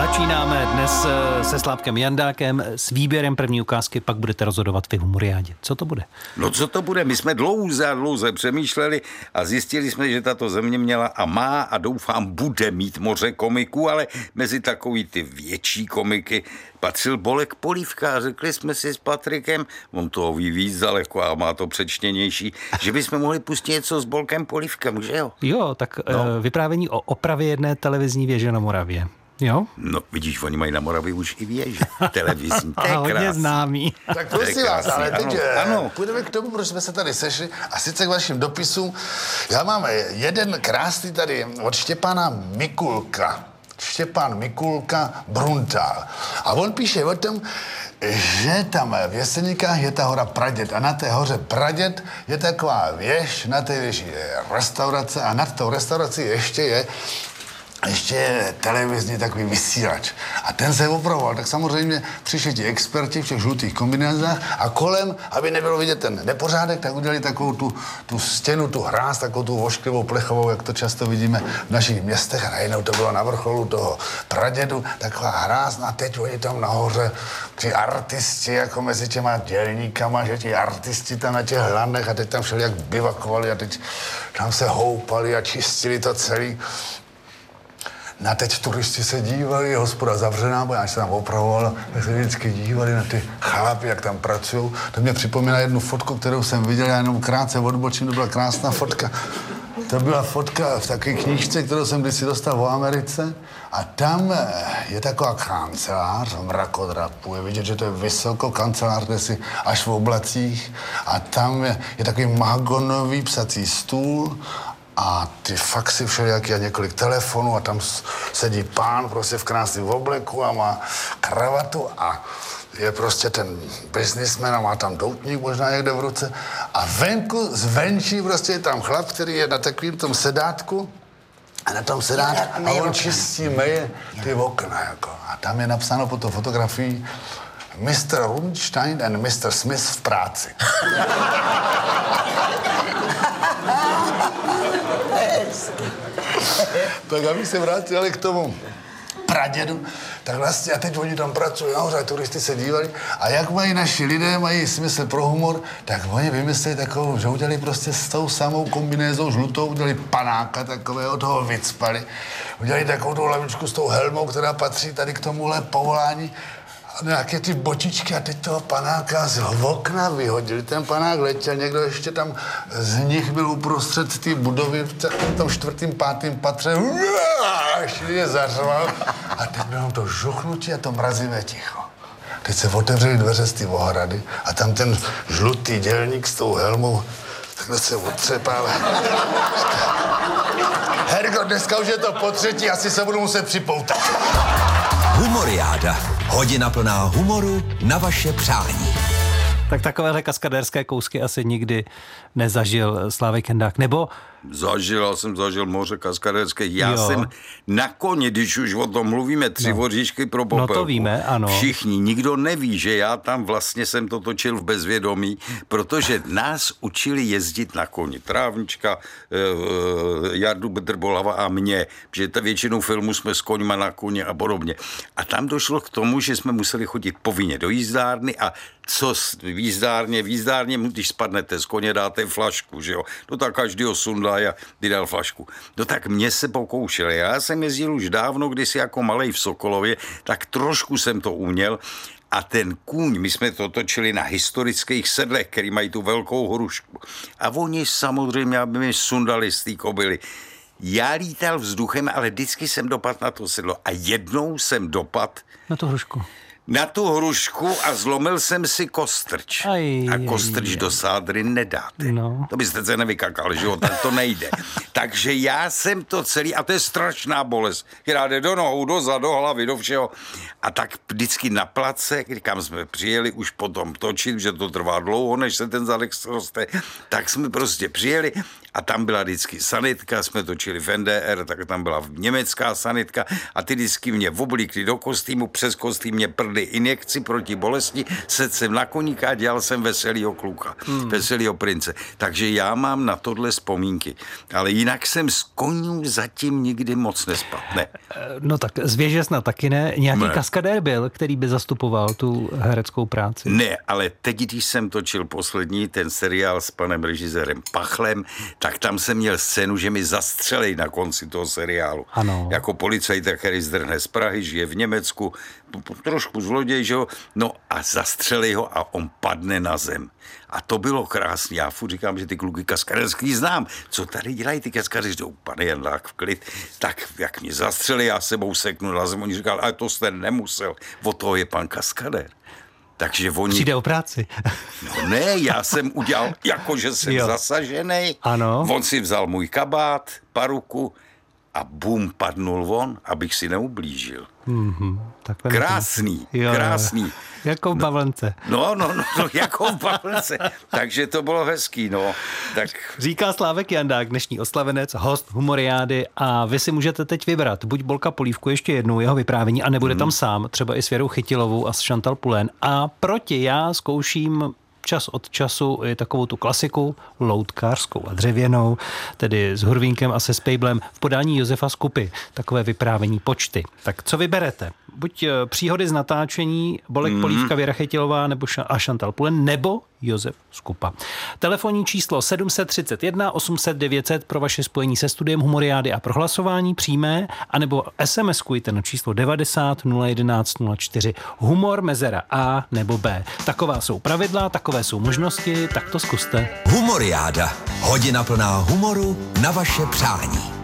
Začínáme dnes se Slávkem Jandákem s výběrem první ukázky, pak budete rozhodovat vy v Humoriádě. Co to bude? No co to bude? My jsme dlouze přemýšleli a zjistili jsme, že tato země měla a má a doufám bude mít moře komiků, ale mezi takový ty větší komiky patřil Bolek Polívka a řekli jsme si s Patrikem, on toho ví víc daleko a má to přečtěnější, že bychom mohli pustit něco s Bolkem Polívkem, že jo? Jo, tak vyprávění o opravě jedné televizní věže na Moravě. Jo? No, vidíš, oni mají na Moravě už i věže televizní. A hodně známý. Tak prosím vás, ale teď ano. půjdeme k tomu, proč jsme se tady sešli a sice k vašim dopisům. Já mám jeden krásný tady od Štěpána Mikulka. Štěpán Mikulka Bruntál. A on píše o tom, že tam v Jeseníkách je ta hora Praděd a na té hoře Praděd je taková věž, na té věži je restaurace a nad tou restaurací ještě je televizní takový vysílač. A ten se opravoval. Tak samozřejmě přišli ti experti v těch žlutých kombinázách a kolem, aby nebylo vidět ten nepořádek, tak udělali takovou tu stěnu, tu hráz, takovou tu vošklivou plechovou, jak to často vidíme v našich městech. A najednou to bylo na vrcholu toho Pradědu, taková hráz. A teď oni tam nahoře, ti artisti, jako mezi těma dělníkama, že ti artisti tam na těch hlanech a teď tam všelijak bivakovali a teď tam se houpali a čistili to celý. Na teď turisti se dívali, hospoda zavřená, bo já se tam opravoval, tak se vždycky dívali na ty chlapy, jak tam pracují. To mě připomíná jednu fotku, kterou jsem viděl, já jenom krátce odbočím, to byla krásná fotka. To byla fotka v takové knížce, kterou jsem kdysi dostal v Americe a tam je taková kancelář v mrakodrapu. Je vidět, že to je vysoko kancelář, kde si až v oblacích a tam je takový mahagonový psací stůl a ty faxy všelijaký a několik telefonů a tam sedí pán prostě v krásném obleku a má kravatu a je prostě ten businessman a má tam doutník možná někde v ruce a venku, zvenčí prostě je tam chlap, který je na takovým tom sedátku a na tom sedátku a on čistí, meje ty okna jako. A tam je napsáno pod tou fotografií Mr. Rundstein and Mr. Smith v práci. Tak abych se vrátil ale k tomu Pradědu, tak vlastně a teď oni tam pracují nahoře, turisty se dívali a jak mají naši lidé, mají smysl pro humor, tak oni vymysleli takovou, že udělali prostě s tou samou kombinézou žlutou, udělali panáka takového, toho vycpali, udělali takovou tu lavičku s tou helmou, která patří tady k tomuhle povolání, nějaké ty bočičky a teď toho panáka z okna vyhodili. Ten panák letěl, někdo ještě tam z nich byl uprostřed té budovy v tom 4., 5. patře. Šli zařval a teď bylo to žuchnutí a to mrazivé ticho. Teď se otevřely dveře z té ohrady a tam ten žlutý dělník s tou helmou takhle se otřepal. Hergo, dneska už je to po třetí, asi se budu muset připoutat. Humoriáda. Hodina plná humoru na vaše přání. Tak takovéhle kaskadérské kousky asi nikdy nezažil Slávek Jandák, nebo... Já jsem zažil moře kaskadérské. Já jsem na koni, když už o tom mluvíme, 3 voříšky pro popelku. No to víme, ano. Všichni, nikdo neví, že já tam vlastně jsem to točil v bezvědomí, protože nás učili jezdit na koni. Trávnička, Jardu Bedrbolava a mě, že většinou filmu jsme s koňma na koni a podobně. A tam došlo k tomu, že jsme museli chodit povinně do jízdárny a co v jízdárně, když spadnete z koně, dáte flašku, že jo. No tak každýho sundá a vydal flašku. No tak mě se pokoušeli. Já jsem jezdil už dávno, kdysi jako malej v Sokolově, tak trošku jsem to uměl a ten kůň, my jsme to točili na historických sedlech, který mají tu velkou hrušku. A oni samozřejmě, aby mi sundali z té kobily. Já lítal vzduchem, ale vždycky jsem dopadl na to sedlo a jednou jsem dopadl na tu hrušku a zlomil jsem si kostrč. A kostrč do sádry nedáte. No. To byste se nevykakal, že jo, tak to nejde. Takže já jsem to celý, a to je strašná bolest, která jde do nohou, do zad, do hlavy, do všeho. A tak vždycky na place, kam jsme přijeli už potom točit, že to trvá dlouho, než se ten zadek sroste, tak jsme prostě přijeli a tam byla vždycky sanitka, jsme točili v NDR, tak tam byla německá sanitka a ty vždycky mě oblíkli do kostýmu, přes kostým mě prdli injekci proti bolesti, sedl jsem na koníka a dělal jsem veselýho kluka, veselýho prince. Takže já mám na tohle vzpomínky, ale jinak jsem z koní zatím nikdy moc nespal, ne. No tak z věže snad taky ne. Nějaký kaskadér byl, který by zastupoval tu hereckou práci? Ne, ale teď, když jsem točil poslední ten seriál s panem režisérem Pachlem, tak tam jsem měl scénu, že mi zastřelej na konci toho seriálu. Ano. Jako policajt, který zdrhne z Prahy, žije v Německu, trošku zloděj, že jo, no a zastřelej ho a on padne na zem. A to bylo krásný. Já furt říkám, že ty kluky kaskaderský znám. Co tady dělají ty kaskadeři? Jdou, pane Jandák, v klid. Tak jak mě zastřeli, já sebou seknu na zem. Oni říkal, ale to jste nemusel. O toho je pan kaskadér. Takže oni... Přijde o práci. No ne, já jsem udělal, jako že jsem zasažený. Ano. On si vzal můj kabát, paruku a bum, padnul on, abych si neublížil. Krásný, krásný. Jako v bavlnce. No, jako v bavlnce. Takže to bylo hezký, no. Tak... Říká Slávek Jandák, dnešní oslavenec, host Humoriády, a vy si můžete teď vybrat buď Bolka Polívku ještě jednou jeho vyprávění a nebude tam sám, třeba i s Věrou Chytilovou a s Chantal Poulain. A proti já zkouším čas od času i takovou tu klasiku loutkářskou a dřevěnou, tedy s Hurvínkem a se Spejblem v podání Josefa Skupy. Takové vyprávění počty. Tak co vyberete? Buď příhody z natáčení Bolek Polívka, Věra Chytilová nebo a Chantal Poulain, nebo Josef Skupa. Telefonní číslo 731 800 900 pro vaše spojení se studiem Humoriády a prohlasování přímé, anebo SMS-kujte na číslo 90 011 04. Humor mezera A nebo B. Taková jsou pravidla, takové jsou možnosti, tak to zkuste. Humoriáda. Hodina plná humoru na vaše přání.